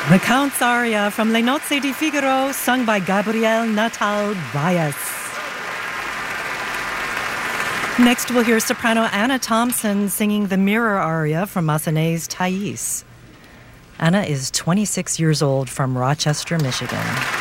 The Count's aria from Le Nozze di Figaro, sung by Gabriel Natal Valles. Next, we'll hear soprano Anna Thompson singing the Mirror aria from Massenet's Thais. Anna is 26 years old from Rochester, Michigan.